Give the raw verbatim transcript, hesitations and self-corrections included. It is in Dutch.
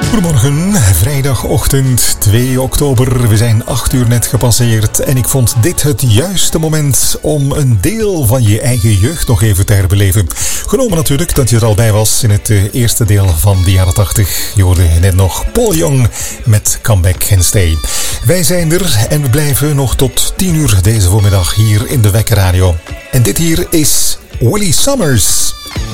Goedemorgen, vrijdagochtend twee oktober. We zijn acht uur net gepasseerd en ik vond dit het juiste moment om een deel van je eigen jeugd nog even te herbeleven. Genomen natuurlijk dat je er al bij was in het eerste deel van de jaren tachtig. Je hoorde net nog Paul Young met Come Back and Stay. Wij zijn er en we blijven nog tot tien uur deze voormiddag hier in de Wekkerradio. En dit hier is Willie Summers.